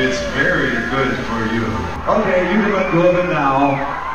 It's very good for you. Okay, you can let go of it now.